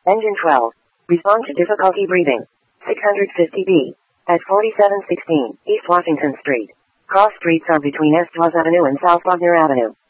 Engine 12. Respond to difficulty breathing. 650B. At 4716 East Washington Street. Cross streets are between East Was Avenue and South Wagner Avenue.